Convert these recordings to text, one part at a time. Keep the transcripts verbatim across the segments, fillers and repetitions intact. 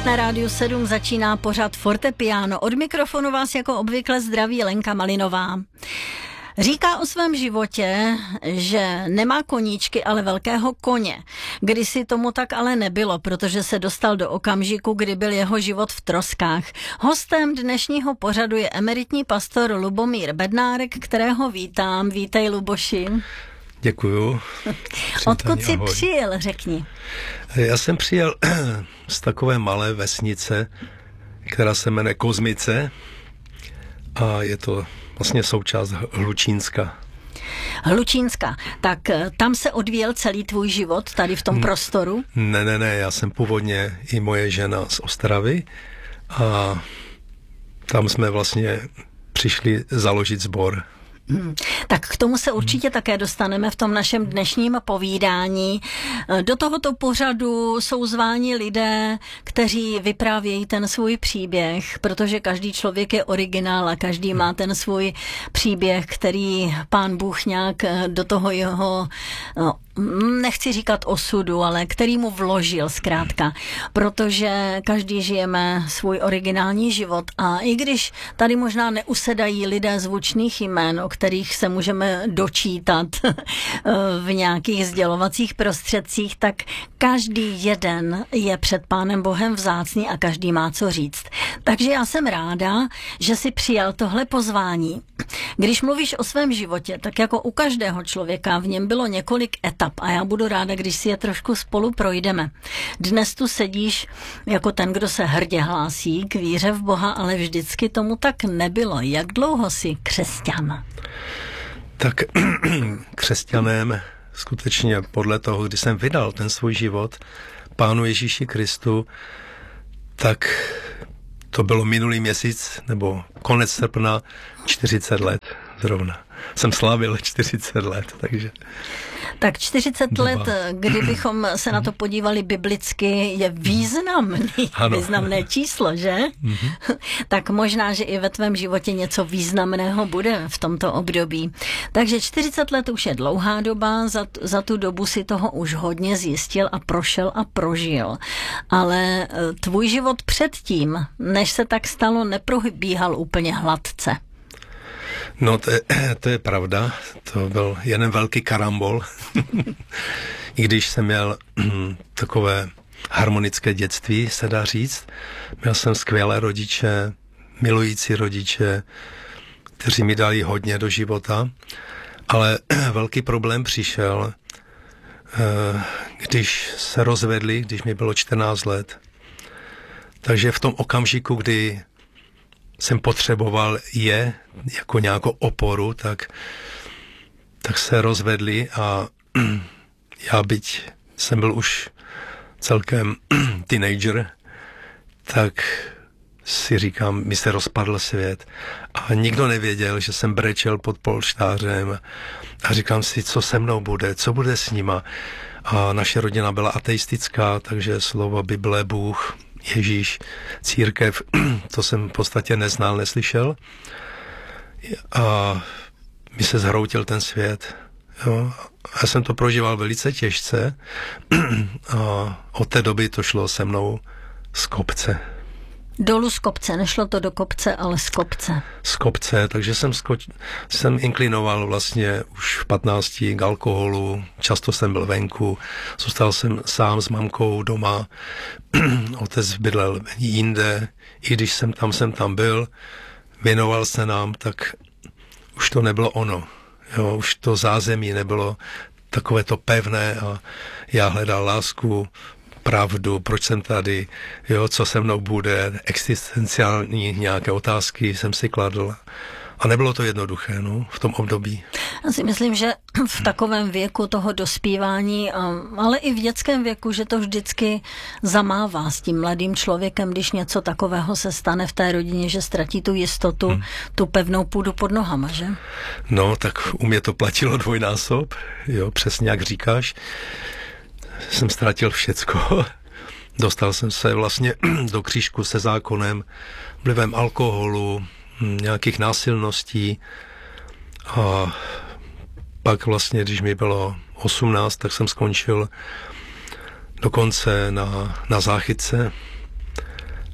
Na Rádiu sedm začíná pořad Fortepiano. Od mikrofonu vás jako obvykle zdraví Lenka Malinová. Říká o svém životě, že nemá koníčky, ale velkého koně. Kdysi tomu tak ale nebylo, protože se dostal do okamžiku, kdy byl jeho život v troskách. Hostem dnešního pořadu je emeritní pastor Lubomír Bednárek, kterého vítám. Vítej, Luboši. Děkuju. Odkud jsi přijel, řekni. Já jsem přijel z takové malé vesnice, která se jmenuje Kozmice a je to vlastně součást Hlučínska. Hlučínska. Tak tam se odvíjel celý tvůj život, tady v tom prostoru? Ne, ne, ne, já jsem původně i moje žena z Ostravy a tam jsme vlastně přišli založit sbor. Hmm. Tak k tomu se určitě také dostaneme v tom našem dnešním povídání. Do tohoto pořadu jsou zváni lidé, kteří vyprávějí ten svůj příběh, protože každý člověk je originál a každý má ten svůj příběh, který Pán Bůh nějak do toho jeho, no, nechci říkat osudu, ale který mu vložil zkrátka, protože každý žijeme svůj originální život a i když tady možná neusedají lidé zvučných jmén, o kterých se můžeme dočítat v nějakých sdělovacích prostředcích, tak každý jeden je před Pánem Bohem vzácný a každý má co říct. Takže já jsem ráda, že jsi přijal tohle pozvání. Když mluvíš o svém životě, tak jako u každého člověka v něm bylo několik etap a já budu ráda, když si je trošku spolu projdeme. Dnes tu sedíš jako ten, kdo se hrdě hlásí k víře v Boha, ale vždycky tomu tak nebylo. Jak dlouho jsi křesťan? Tak křesťanem skutečně podle toho, kdy jsem vydal ten svůj život Pánu Ježíši Kristu, tak to bylo minulý měsíc, nebo konec srpna, čtyřicet let zrovna. Jsem slavil čtyřicet let, takže... Tak čtyřicet let, kdybychom se na to podívali biblicky, je významný, ano. významné číslo, že? Mm-hmm. Tak možná, že i ve tvém životě něco významného bude v tomto období. Takže čtyřicet let už je dlouhá doba, za, za tu dobu si toho už hodně zjistil a prošel a prožil. Ale tvůj život předtím, než se tak stalo, neprobíhal úplně hladce. No, to je, to je pravda. To byl jeden velký karambol. I když jsem měl takové harmonické dětství, se dá říct. Měl jsem skvělé rodiče, milující rodiče, kteří mi dali hodně do života. Ale velký problém přišel, když se rozvedli, když mi bylo čtrnáct let. Takže v tom okamžiku, kdy jsem potřeboval je jako nějakou oporu, tak, tak se rozvedli a já byť jsem byl už celkem teenager, tak si říkám, mi se rozpadl svět a nikdo nevěděl, že jsem brečel pod polštářem a říkám si, co se mnou bude, co bude s nima. A naše rodina byla ateistická, takže slovo Bible, Bůh, Ježíš, církev, to jsem v podstatě neznal, neslyšel. A mi se zhroutil ten svět. Jo. Já jsem to prožíval velice těžce a od té doby to šlo se mnou z kopce. Dolů z kopce, nešlo to do kopce, ale z kopce. Z kopce, takže jsem, skoč, jsem inklinoval vlastně už v patnácti k alkoholu, často jsem byl venku, zůstal jsem sám s mamkou doma, otec bydlel jinde, i když jsem tam, jsem tam byl, věnoval se nám, tak už to nebylo ono, jo, už to zázemí nebylo takové to pevné a já hledal lásku, pravdu, proč jsem tady, jo, co se mnou bude, existenciální nějaké otázky jsem si kladl. A nebylo to jednoduché, no, v tom období. Já si myslím, že v takovém věku toho dospívání, ale i v dětském věku, že to vždycky zamává s tím mladým člověkem, když něco takového se stane v té rodině, že ztratí tu jistotu, hmm. tu pevnou půdu pod nohama, že? No, tak u mě to platilo dvojnásob, jo, přesně jak říkáš. Jsem ztratil všecko. Dostal jsem se vlastně do křížku se zákonem, vlivem alkoholu, nějakých násilností a pak vlastně, když mi bylo osmnáct, tak jsem skončil dokonce na, na záchytce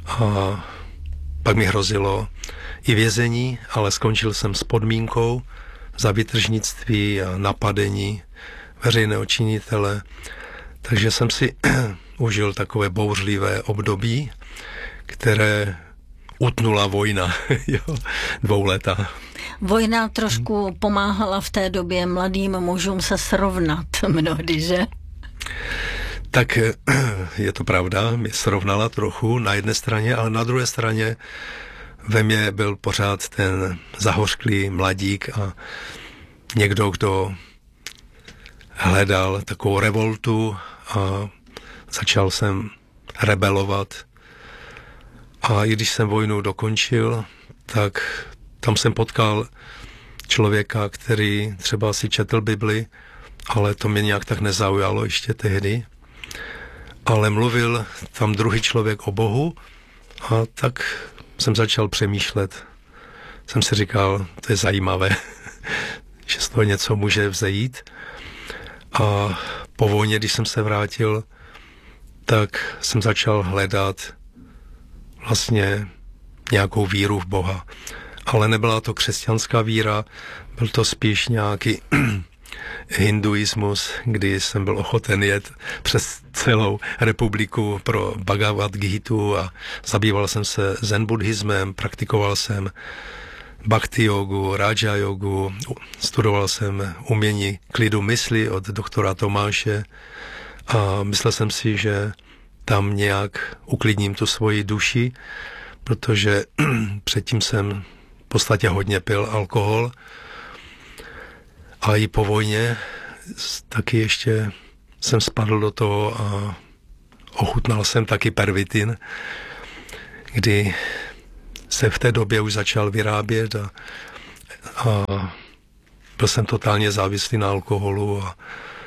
A pak mi hrozilo i vězení, ale skončil jsem s podmínkou za výtržnictví a napadení veřejného činitele. Takže jsem si užil takové bouřlivé období, které utnula vojna, jo, dvouleta. Vojna trošku pomáhala v té době mladým mužům se srovnat mnohdy, že? Tak je to pravda, mě srovnala trochu na jedné straně, ale na druhé straně ve mně byl pořád ten zahořklý mladík a někdo, kdo hledal takovou revoltu a začal jsem rebelovat. A i když jsem vojnu dokončil, tak tam jsem potkal člověka, který třeba si četl Bibli, ale to mě nějak tak nezaujalo ještě tehdy. Ale mluvil tam druhý člověk o Bohu a tak jsem začal přemýšlet. Jsem si říkal, to je zajímavé, že z toho něco může vzejít. A po vojně, když jsem se vrátil, tak jsem začal hledat vlastně nějakou víru v Boha. Ale nebyla to křesťanská víra, byl to spíš nějaký hinduismus, kdy jsem byl ochoten jet přes celou republiku pro Bhagavad Gítu a zabýval jsem se zen buddhismem, praktikoval jsem bhakti jogu, raja jogu, studoval jsem umění klidu mysli od doktora Tomáše a myslel jsem si, že tam nějak uklidním tu svoji duši, protože předtím jsem v podstatě hodně pil alkohol a i po vojně taky ještě jsem spadl do toho a ochutnal jsem taky pervitin, kdy se v té době už začal vyrábět a, a byl jsem totálně závislý na alkoholu a,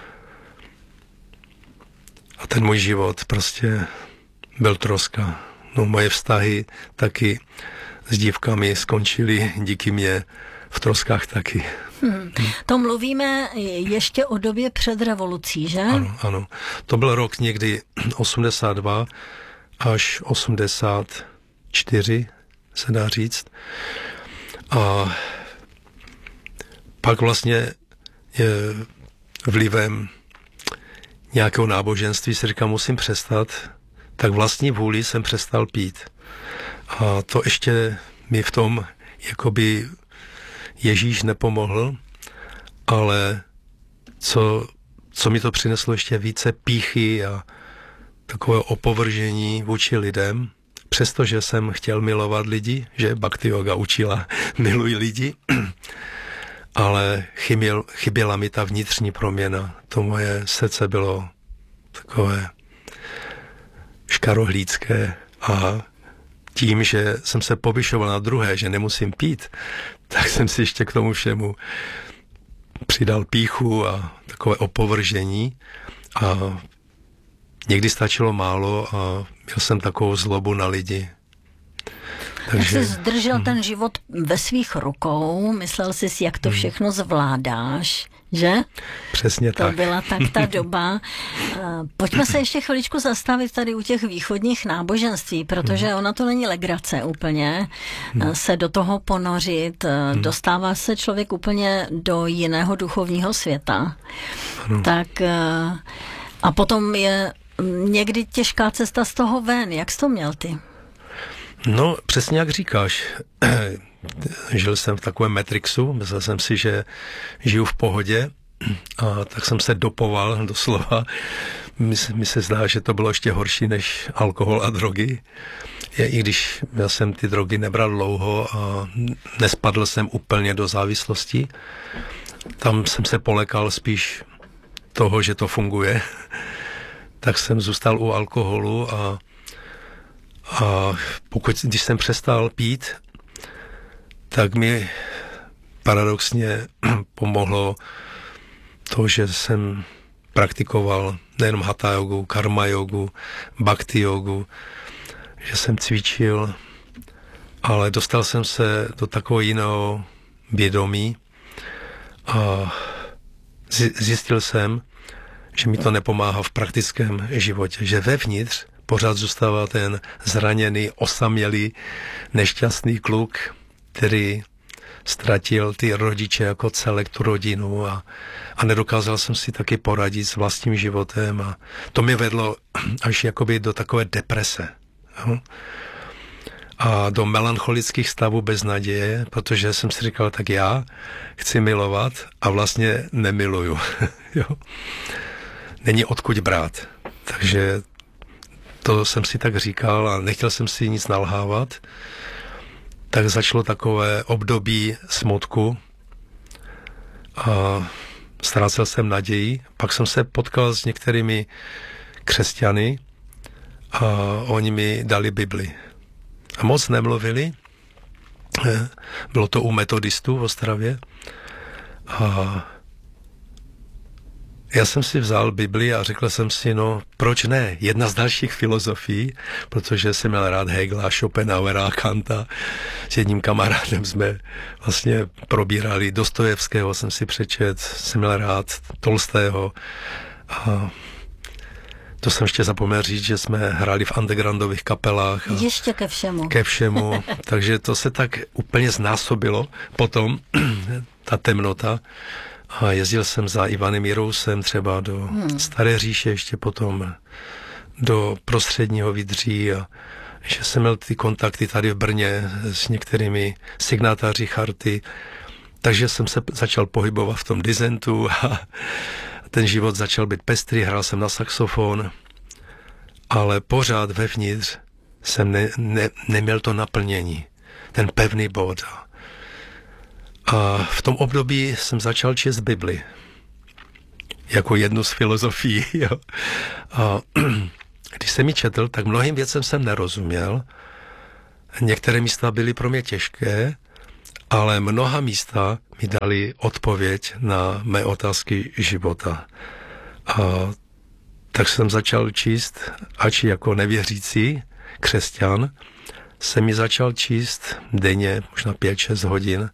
a ten můj život prostě byl troska. No moje vztahy taky s dívkami skončily díky mě v troskách taky. Hmm. To mluvíme ještě o době před revolucí, že? Ano, ano. To byl rok někdy osmdesát dva až osmdesát čtyři, se dá říct. A pak vlastně je vlivem nějakého náboženství si říkám, musím přestat, tak vlastní vůli jsem přestal pít. A to ještě mi v tom jakoby Ježíš nepomohl, ale co, co mi to přineslo ještě více pýchy a takové opovržení vůči lidem, přestože jsem chtěl milovat lidi, že bhakti yoga učila miluj lidi, ale chyběl, chyběla mi ta vnitřní proměna. To moje srdce bylo takové škarohlídské a tím, že jsem se povyšoval na druhé, že nemusím pít, tak jsem si ještě k tomu všemu přidal pýchu a takové opovržení a někdy stačilo málo a měl jsem takovou zlobu na lidi. Takže jak jsi zdržel hmm. ten život ve svých rukou, myslel jsi si, jak to všechno zvládáš, že? Přesně to tak. To byla tak ta doba. Pojďme se ještě chviličku zastavit tady u těch východních náboženství, protože hmm. ona to není legrace úplně, hmm. se do toho ponořit, hmm. dostává se člověk úplně do jiného duchovního světa. Hmm. Tak a potom je někdy těžká cesta z toho ven. Jak jsi to měl ty? No, přesně jak říkáš. Žil jsem v takovém Matrixu, myslel jsem si, že žiju v pohodě a tak jsem se dopoval doslova. Mi, mi se zdá, že to bylo ještě horší než alkohol a drogy. Je, i když já jsem ty drogy nebral dlouho a nespadl jsem úplně do závislosti. Tam jsem se polekal spíš toho, že to funguje. Tak jsem zůstal u alkoholu a A pokud, když jsem přestal pít, tak mi paradoxně pomohlo to, že jsem praktikoval nejenom hatha jogu, karma jogu, bhakti jogu, že jsem cvičil, ale dostal jsem se do takového jiného vědomí a zjistil jsem, že mi to nepomáhá v praktickém životě, že vevnitř pořád zůstává ten zraněný, osamělý, nešťastný kluk, který ztratil ty rodiče jako celek, tu rodinu a, a nedokázal jsem si taky poradit s vlastním životem a to mě vedlo až jakoby do takové deprese. Jo? A do melancholických stavů bez naděje, protože jsem si říkal, tak já chci milovat a vlastně nemiluju. Jo? Není odkud brát. Takže to jsem si tak říkal a nechtěl jsem si nic nalhávat. Tak začalo takové období smutku a ztrácel jsem naději. Pak jsem se potkal s některými křesťany a oni mi dali Bibli. A moc nemluvili. Bylo to u metodistů v Ostravě. A já jsem si vzal Bibli a řekl jsem si, no proč ne? Jedna z dalších filozofií, protože jsem měl rád Hegela, Schopenhauera, Kanta. S jedním kamarádem jsme vlastně probírali Dostojevského, jsem si přečet, jsem měl rád Tolstého. A to jsem ještě zapomněl říct, že jsme hráli v undergroundových kapelách. A ještě ke všemu. Ke všemu. Takže to se tak úplně znásobilo potom, ta temnota. A jezdil jsem za Ivanem Jirousem třeba do hmm. Staré říše, ještě potom do Prostředního Vydří a že jsem měl ty kontakty tady v Brně s některými signatáři charty, takže jsem se začal pohybovat v tom dizentu a ten život začal být pestrý, hrál jsem na saxofon, ale pořád vevnitř jsem ne, ne, neměl to naplnění, ten pevný bod. A v tom období jsem začal číst Bibli. Jako jednu z filozofií. Jo. A když jsem ji četl, tak mnohým věcem jsem nerozuměl. Některé místa byly pro mě těžké, ale mnoha místa mi dali odpověď na mé otázky života. A tak jsem začal číst, ač jako nevěřící křesťan, jsem mi začal číst denně, možná pět šest hodin.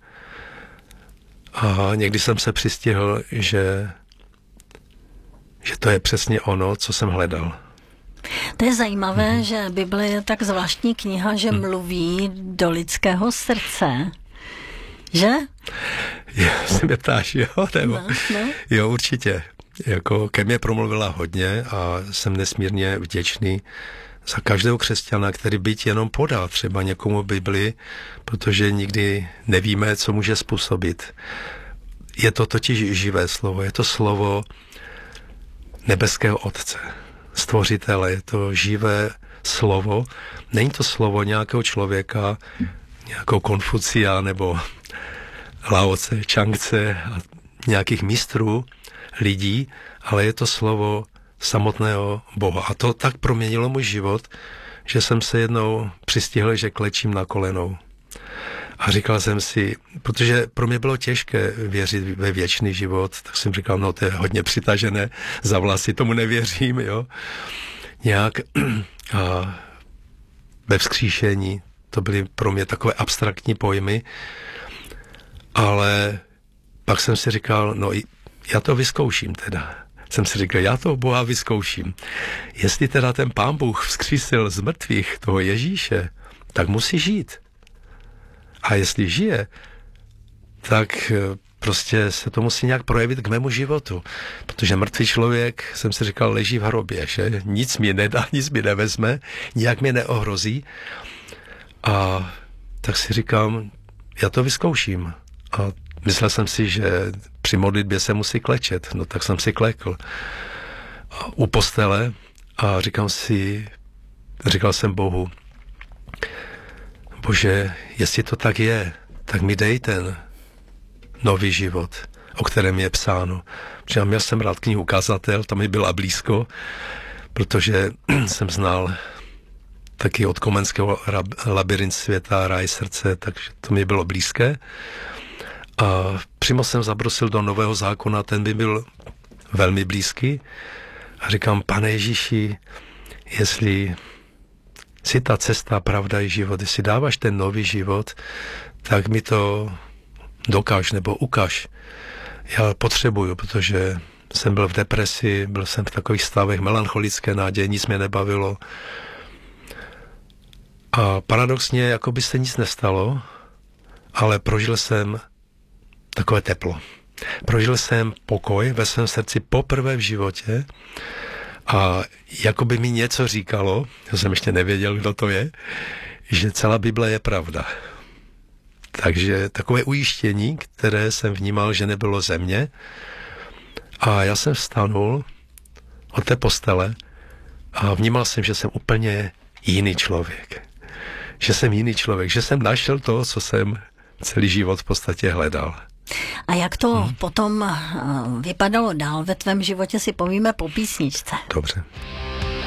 A někdy jsem se přistihl, že, že to je přesně ono, co jsem hledal. To je zajímavé, hmm. že Bible je tak zvláštní kniha, že hmm. mluví do lidského srdce. Že? Jo, se mě ptáš, jo? Nebo? No, no. Jo, určitě. Jako ke mně promluvila hodně a jsem nesmírně vděčný za každého křesťana, který byť jenom podá třeba někomu Bibli, protože nikdy nevíme, co může způsobit. Je to totiž živé slovo, je to slovo nebeského Otce, Stvořitele, je to živé slovo. Není to slovo nějakého člověka, nějakého Konfucia nebo Laoce, Čangce a nějakých mistrů, lidí, ale je to slovo samotného Boha. A to tak proměnilo můj život, že jsem se jednou přistihl, že klečím na kolenou. A říkal jsem si, protože pro mě bylo těžké věřit ve věčný život, tak jsem říkal, no to je hodně přitažené za vlasy, tomu nevěřím, jo. Nějak a ve vzkříšení, to byly pro mě takové abstraktní pojmy, ale pak jsem si říkal, no já to vyzkouším teda. Jsem si říkal, já toho Boha vyzkouším. Jestli teda ten Pán Bůh vzkřísil z mrtvých toho Ježíše, tak musí žít. A jestli žije, tak prostě se to musí nějak projevit k mému životu. Protože mrtvý člověk, jsem si říkal, leží v hrobě, že nic mi nedá, nic mi nevezme, nijak mě neohrozí. A tak si říkám, já to vyzkouším. A myslel jsem si, že při modlitbě se musí klečet, no tak jsem si klekl u postele a říkám si, říkal jsem Bohu, Bože, jestli to tak je, tak mi dej ten nový život, o kterém je psáno. Protože já měl jsem rád knihu Kazatel, ta mi byla blízko, protože jsem znal taky od Komenského Labyrint světa, Ráj srdce, takže to mi bylo blízké. A přímo jsem zabrusil do Nového zákona, ten by byl velmi blízký. A říkám, Pane Ježíši, jestli si ta cesta, pravda i život, jestli dáváš ten nový život, tak mi to dokáž nebo ukaž. Já potřebuju, protože jsem byl v depresi, byl jsem v takových stavech melancholické náděje, nic mě nebavilo. A paradoxně, jako by se nic nestalo, ale prožil jsem takové teplo. Prožil jsem pokoj ve svém srdci poprvé v životě a jako by mi něco říkalo, já jsem ještě nevěděl, kdo to je, že celá Bible je pravda. Takže takové ujištění, které jsem vnímal, že nebylo ze mě. A já jsem vstanul od té postele a vnímal jsem, že jsem úplně jiný člověk. Že jsem jiný člověk, že jsem našel to, co jsem celý život v podstatě hledal. A jak to hmm. potom vypadalo dál ve tvém životě, si povíme po písničce. Dobře.